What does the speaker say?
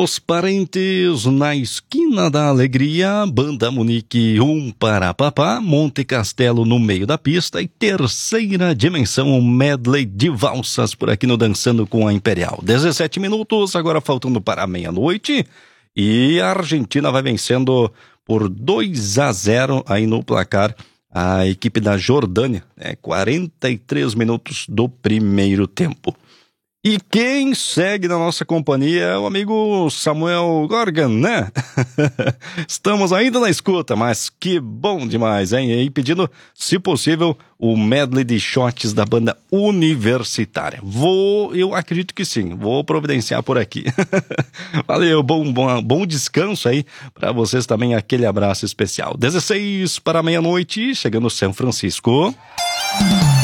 Os Parentes na Esquina da Alegria, Banda Munique, para Papá, Monte Castelo no meio da pista e Terceira Dimensão, um medley de valsas por aqui no Dançando com a Imperial. 17 minutos, agora faltando para a meia-noite, e a Argentina vai vencendo por 2-0 aí no placar a equipe da Jordânia, 43 minutos do primeiro tempo. E quem segue na nossa companhia é o amigo Samuel Gorgan, né? Estamos ainda na escuta, mas que bom demais, hein? E pedindo, se possível, o medley de shots da banda Universitária. Eu acredito que sim, vou providenciar por aqui. Valeu, bom descanso aí para vocês também, aquele abraço especial. 16 para meia-noite, chegando São Francisco.